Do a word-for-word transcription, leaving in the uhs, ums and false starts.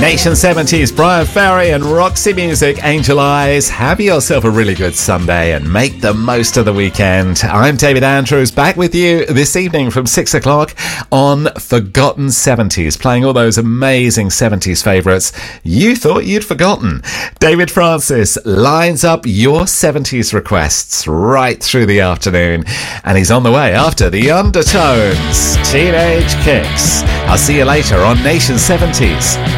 Nation seventies, Brian Ferry and Roxy Music, Angel Eyes. Have yourself a really good Sunday and make the most of the weekend. I'm David Andrews, back with you this evening from six o'clock on Forgotten seventies, playing all those amazing seventies favourites you thought you'd forgotten. David Francis lines up your seventies requests right through the afternoon, and he's on the way after the Undertones, Teenage Kicks. I'll see you later on Nation seventies.